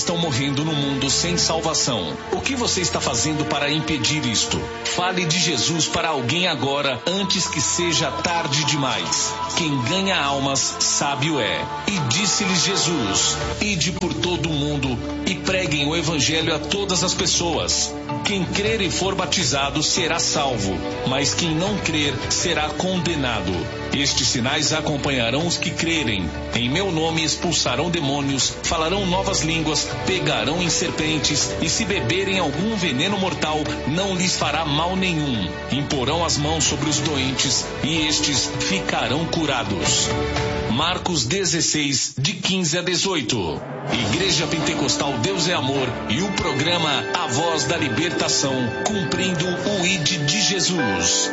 Estão morrendo no mundo sem salvação. O que você está fazendo para impedir isto? Fale de Jesus para alguém agora, antes que seja tarde demais. Quem ganha almas, sábio é. E disse-lhes Jesus: ide por todo o mundo e preguem o evangelho a todas as pessoas. Quem crer e for batizado será salvo, mas quem não crer será condenado. Estes sinais acompanharão os que crerem. Em meu nome expulsarão demônios, falarão novas línguas, pegarão em serpentes, e se beberem algum veneno mortal, não lhes fará mal nenhum. Imporão as mãos sobre os doentes, e estes ficarão curados. Marcos 16, de 15 a 18. Igreja Pentecostal Deus é Amor e o programa A Voz da Libertação, cumprindo o ID de Jesus.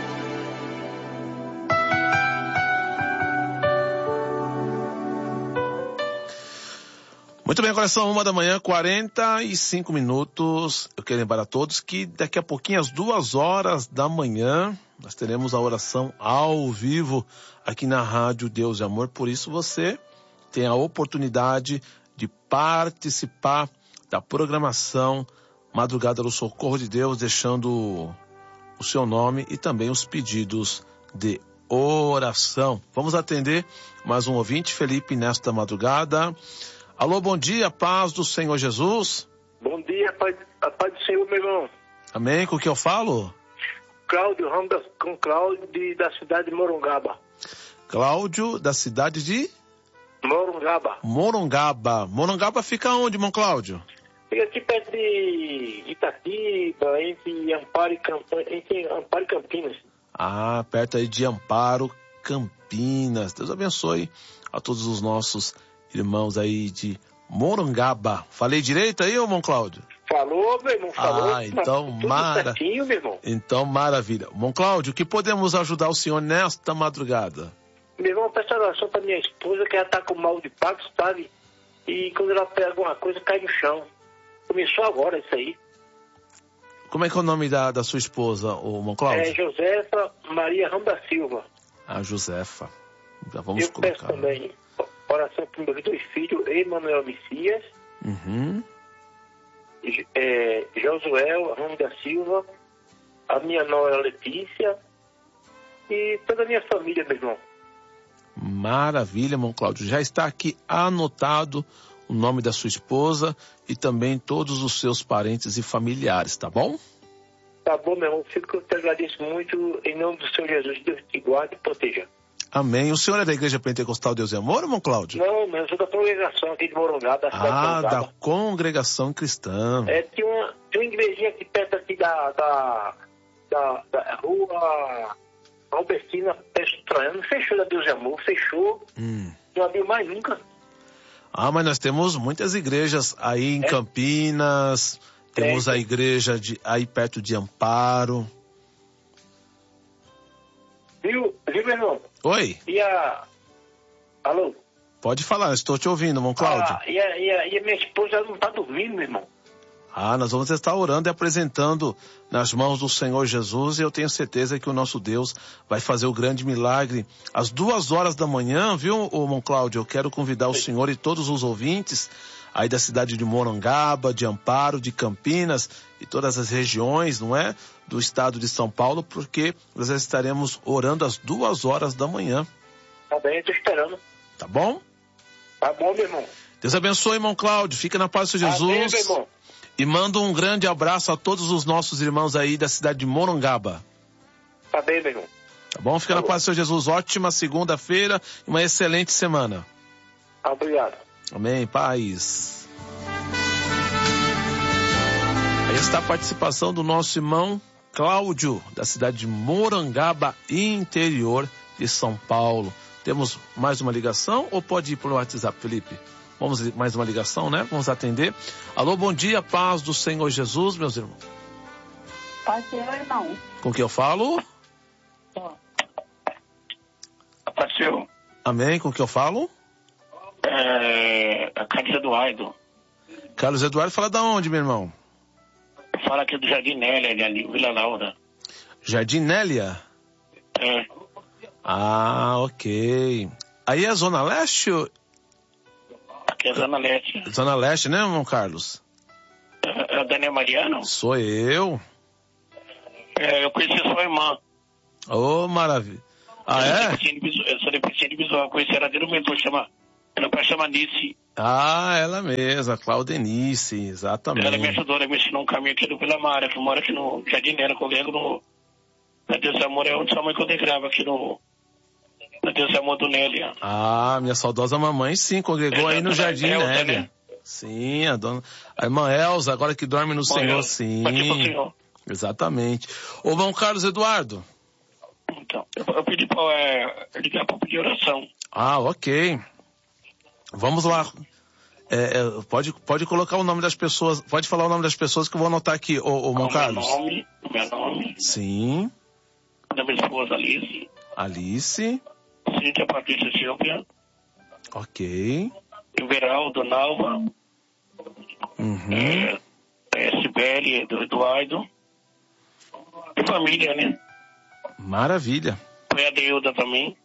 Muito bem, agora são 1h, 45 minutos. Eu quero lembrar a todos que daqui a pouquinho, às 2h da manhã, nós teremos a oração ao vivo aqui na Rádio Deus e Amor. Por isso você tem a oportunidade de participar da programação Madrugada do Socorro de Deus, deixando o seu nome e também os pedidos de oração. Vamos atender mais um ouvinte, Felipe, nesta madrugada. Alô, bom dia, paz do Senhor Jesus. Bom dia, a paz do Senhor, meu irmão. Amém, com o que eu falo? Cláudio Ramos, com Cláudio da cidade de Morongaba. Cláudio, da cidade de? Morongaba. Morongaba fica onde, irmão Cláudio? Fica aqui perto de Itatiba, entre Amparo e Campinas. Ah, perto aí de Amparo, Campinas. Deus abençoe a todos os nossos irmãos aí de Morongaba. Falei direito aí, irmão Cláudio? Falou, meu irmão, falou. Ah, então certinho, meu irmão. Então, maravilha. Irmão Cláudio, que podemos ajudar o senhor nesta madrugada? Meu irmão, peço oração para minha esposa, que ela tá com mal de Parkinson, sabe? E quando ela pega alguma coisa, cai no chão. Começou agora isso aí. Como é que é o nome da sua esposa, o irmão Cláudio? É Josefa Maria Ramos da Silva. Ah, Josefa. Já vamos eu colocar. Peço também oração para meus dois filhos, Emanuel Messias, Josuel Ramos da Silva, a minha nora Letícia e toda a minha família, meu irmão. Maravilha, irmão Cláudio. Já está aqui anotado o nome da sua esposa e também todos os seus parentes e familiares, tá bom? Tá bom, meu irmão. Fico que eu te agradeço muito, em nome do Senhor Jesus. Deus te guarde e proteja. Amém. O senhor é da Igreja Pentecostal Deus e Amor, irmão Cláudio? Não, eu sou da congregação aqui de Morongaba, da cidade de Morongaba. Da congregação cristã. Tinha uma igrejinha aqui perto aqui da rua Albertina Pestrano. Fechou da Deus e Amor, fechou. Não abriu mais nunca. Ah, mas nós temos muitas igrejas aí em Campinas, temos a igreja aí perto de Amparo. Viu, meu irmão? Oi. Alô? Pode falar, estou te ouvindo, irmão Cláudio. E a minha esposa não está dormindo, meu irmão. Ah, nós vamos estar orando e apresentando nas mãos do Senhor Jesus, e eu tenho certeza que o nosso Deus vai fazer o grande milagre. Às 2h da manhã, viu, irmão Cláudio? Eu quero convidar o senhor e todos os ouvintes aí da cidade de Morongaba, de Amparo, de Campinas e todas as regiões, não é? Do estado de São Paulo, porque nós estaremos orando às 2h da manhã. Tá bem, eu tô esperando. Tá bom? Tá bom, meu irmão. Deus abençoe, irmão Cláudio. Fica na paz do Senhor Jesus. Amém, meu irmão. E mando um grande abraço a todos os nossos irmãos aí da cidade de Morongaba. Tá bem, meu irmão. Tá bom? Fica na paz do Senhor Jesus. Ótima segunda-feira e uma excelente semana. Obrigado. Amém. Paz. Aí está a participação do nosso irmão Cláudio, da cidade de Morongaba, interior de São Paulo. Temos mais uma ligação ou pode ir pelo WhatsApp, Felipe? Vamos mais uma ligação, né? Vamos atender. Alô, bom dia, paz do Senhor Jesus, meus irmãos. Paz do Senhor, irmão. Com que eu falo? Paz do Senhor. Amém, com que eu falo? Carlos Eduardo. Carlos Eduardo, fala da onde, meu irmão? Fala aqui do Jardim Nélia, ali, Vila Laura. Jardim Nélia? É. Ah, ok. Aí é Zona Leste? que é Zona Leste. Zona Leste, né, irmão Carlos? É o Daniel Mariano? Sou eu. Eu conheci sua irmã. Ô, maravilha. Ah, é? Eu sou deficiente visual, conheci ela desde o momento, ela chama Nice. Ah, ela mesma, Claudenice, exatamente. Ela me ajudou, ela me ensinou um caminho aqui do Vila Mara, que mora aqui no Jardim Nélia, comigo no... Na Deus Amor, é onde sua mãe congregava aqui no... Na Deus Amor do Nélia. Ah, minha saudosa mamãe, sim, congregou aí no Jardim Nélia. Né? Sim, a irmã Elza, agora que dorme no Senhor, sim. Senhor. Exatamente. Ô, irmão Carlos Eduardo. Então, eu pedi para ligar para pedir oração. Ah, ok. Vamos lá. Pode colocar o nome das pessoas, pode falar o nome das pessoas que eu vou anotar aqui, ô irmão Carlos. Meu nome. Sim. Da minha esposa Alice. Alice. Cíntia Patrícia Silvia. Ok. Everaldo Nalva. Sibeli, Eduardo. E família, né? Maravilha. Foi a Deuda também.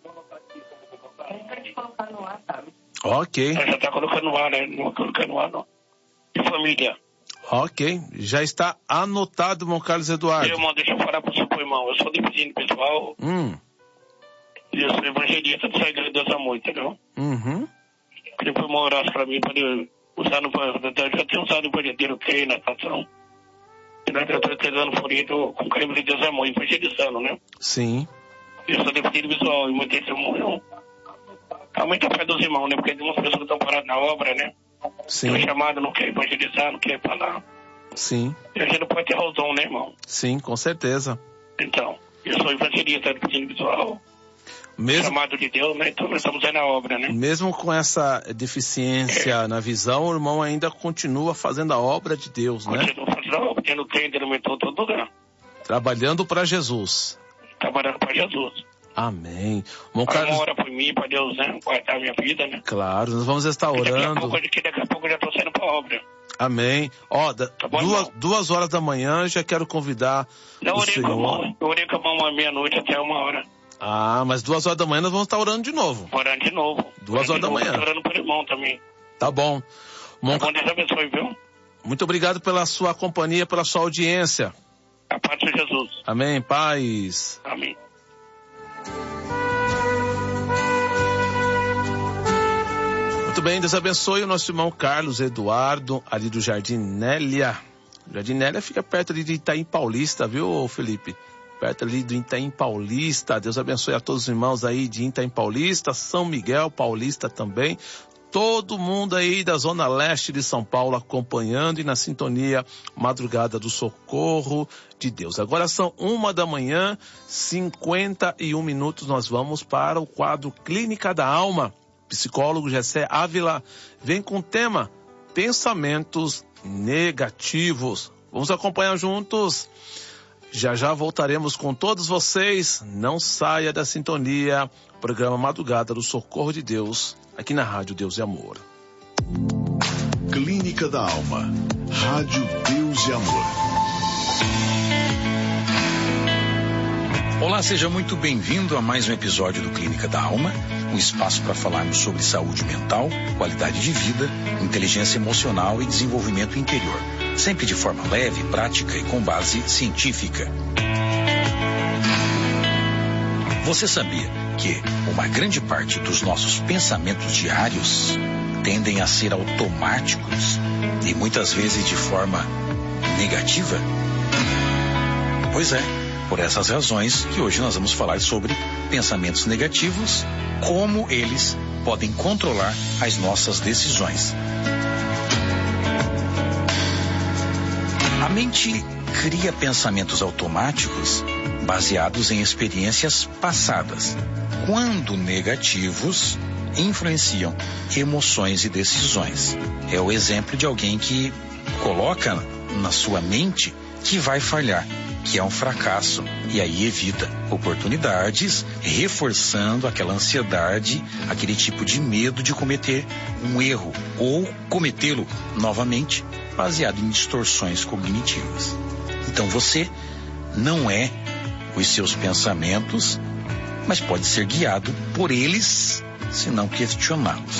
Ok. Já está colocando no ar, né? Não vou colocar no ar, não. E família. Ok. Já está anotado, irmão Carlos Eduardo. Meu irmão, deixa eu falar para o seu irmão. Eu sou deficiente pessoal. E eu sou evangelista de saída de Deus Amor, entendeu? Queria que o irmão orasse para mim, para ele usar no... Eu já tenho usado o banheiro, creio, natação. E nós estamos tentando forido com creme de Deus Amor, evangelizando, né? Sim. Eu sou deficiente visual e muitos irmãos... Aumenta a fé dos irmãos, né? Porque tem umas pessoas que estão paradas na obra, né? Sim. Tem chamado, não quer evangelizar, não quer falar. Sim. E a gente não pode ter razão, né, irmão? Sim, com certeza. Então, eu sou evangelista deficiente visual. Chamado de Deus, né? Então nós estamos aí na obra, né? Mesmo com essa deficiência na visão, o irmão ainda continua fazendo a obra de Deus, né? Continua fazendo a obra, tendo crente, no metrô, todo lugar. Trabalhando para Jesus. Trabalhando para Jesus. Amém. Bom, Carlos... ora por mim, para Deus, né? Guardar a minha vida, né? Claro, nós vamos estar orando. Daqui a pouco eu já estou saindo para a obra. Amém. Ó, 2 horas da manhã, já quero convidar o Senhor. Eu orei com a mão meia-noite até 1h. Ah, mas 2 horas da manhã nós vamos estar orando de novo. Orando de novo. 2 horas da manhã. Orando por irmão também. Tá bom. Deus abençoe, viu? Muito obrigado pela sua companhia, pela sua audiência. A paz de Jesus. Amém, paz. Amém. Muito bem, Deus abençoe o nosso irmão Carlos Eduardo, ali do Jardim Nélia. O Jardim Nélia fica perto ali de Itaim Paulista, viu, Felipe? Perto ali do Itaim Paulista. Deus abençoe a todos os irmãos aí de Itaim Paulista, São Miguel Paulista também. Todo mundo aí da Zona Leste de São Paulo acompanhando e na sintonia Madrugada do Socorro de Deus. Agora são 1h, 51 minutos. Nós vamos para o quadro Clínica da Alma. Psicólogo Gessé Ávila vem com o tema Pensamentos Negativos. Vamos acompanhar juntos. Já já voltaremos com todos vocês. Não saia da sintonia. Programa Madrugada do Socorro de Deus, aqui na Rádio Deus e Amor. Clínica da Alma. Rádio Deus e Amor. Olá, seja muito bem-vindo a mais um episódio do Clínica da Alma, um espaço para falarmos sobre saúde mental, qualidade de vida, inteligência emocional e desenvolvimento interior, sempre de forma leve, prática e com base científica. Você sabia que uma grande parte dos nossos pensamentos diários tendem a ser automáticos e muitas vezes de forma negativa? Pois é. Por essas razões que hoje nós vamos falar sobre pensamentos negativos, como eles podem controlar as nossas decisões. A mente cria pensamentos automáticos baseados em experiências passadas, quando negativos influenciam emoções e decisões. É o exemplo de alguém que coloca na sua mente que vai falhar, que é um fracasso, e aí evita oportunidades, reforçando aquela ansiedade, aquele tipo de medo de cometer um erro ou cometê-lo novamente, baseado em distorções cognitivas. Então você não é os seus pensamentos, mas pode ser guiado por eles, se não questioná-los.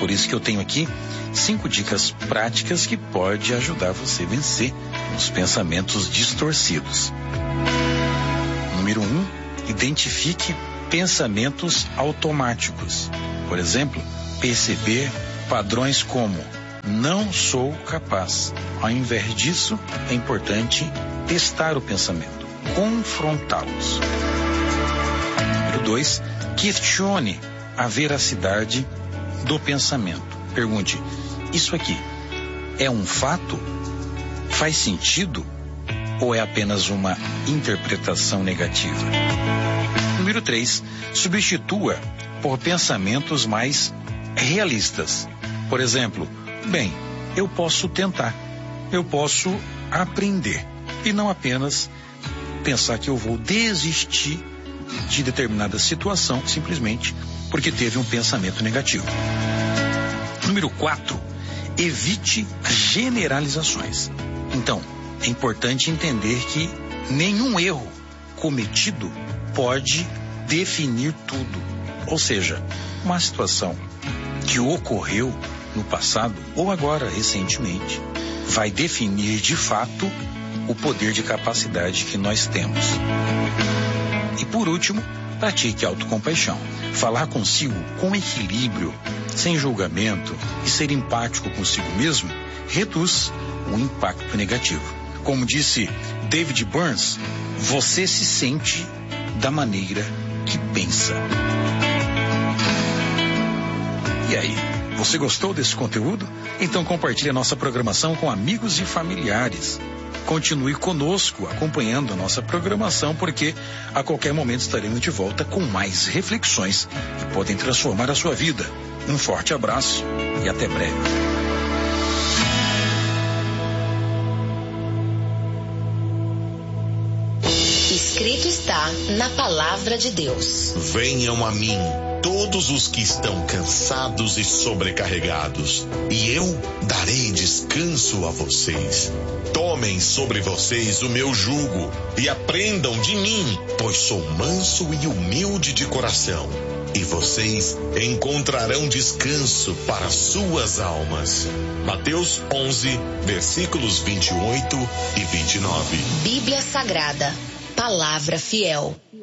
Por isso que eu tenho aqui 5 dicas práticas que pode ajudar você a vencer os pensamentos distorcidos. Número 1, identifique pensamentos automáticos. Por exemplo, perceber padrões como não sou capaz. Ao invés disso, é importante testar o pensamento, confrontá-los. Número 2, questione a veracidade do pensamento. Pergunte: isso aqui é um fato? Faz sentido? Ou é apenas uma interpretação negativa? Número 3, substitua por pensamentos mais realistas. Por exemplo, bem, eu posso tentar, eu posso aprender, e não apenas pensar que eu vou desistir de determinada situação simplesmente porque teve um pensamento negativo. Número 4, evite generalizações. Então, é importante entender que nenhum erro cometido pode definir tudo. Ou seja, uma situação que ocorreu no passado ou agora recentemente vai definir de fato o poder de capacidade que nós temos. E por último, pratique autocompaixão. Falar consigo com equilíbrio, sem julgamento e ser empático consigo mesmo reduz o impacto negativo. Como disse David Burns, você se sente da maneira que pensa. E aí, você gostou desse conteúdo? Então compartilhe a nossa programação com amigos e familiares. Continue conosco, acompanhando a nossa programação, porque a qualquer momento estaremos de volta com mais reflexões que podem transformar a sua vida. Um forte abraço e até breve. Escrito está na Palavra de Deus. Venham a mim todos os que estão cansados e sobrecarregados, e eu darei descanso a vocês. Tomem sobre vocês o meu jugo e aprendam de mim, pois sou manso e humilde de coração, e vocês encontrarão descanso para suas almas. Mateus 11, versículos 28 e 29. Bíblia Sagrada, Palavra Fiel.